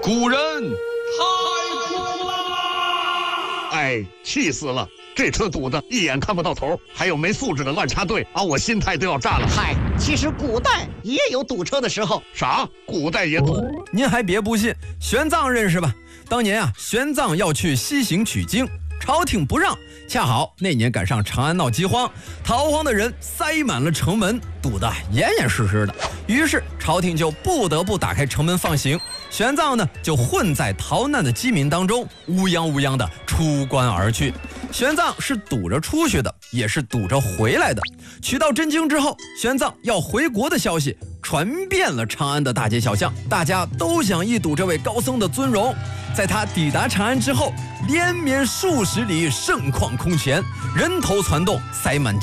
古人太苦了！ 哎，气死了！这车堵的一眼看不到头，还有没素质的乱插队，我心态都要炸了。 嗨，其实古代也有堵车的时候。 啥？古代也堵？ 您还别不信，玄奘认识吧？当年啊，玄奘要去西行取经，朝廷不让，恰好那年赶上长安闹饥荒，逃荒的人塞满了城门，堵得严严实实的。于是朝廷就不得不打开城门放行，玄奘呢就混在逃难的饥民当中，乌泱乌泱的出关而去。玄奘是堵着出去的，也是堵着回来的。取到真经之后，玄奘要回国的消息传遍了长安的大街小巷，大家都想一睹这位高僧的尊容。在他抵达长安之后，连绵数十里盛况空前，人头攒动，塞满